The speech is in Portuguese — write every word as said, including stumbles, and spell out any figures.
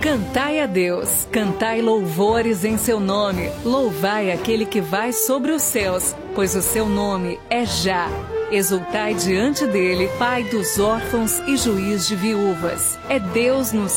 Cantai a Deus, cantai louvores em seu nome, louvai aquele que vai sobre os céus, pois o seu nome é Já. Exultai diante dele, Pai dos órfãos e juiz de viúvas. É Deus no